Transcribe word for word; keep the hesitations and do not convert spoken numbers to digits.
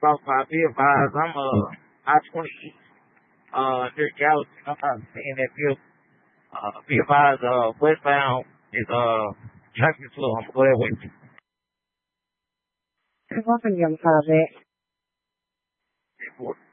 South five P five. I'm uh I twenty East, uh near Gallatin. I'm not saying that P uh P five uh westbound is uh junction so I'm going that way. Come on, young father.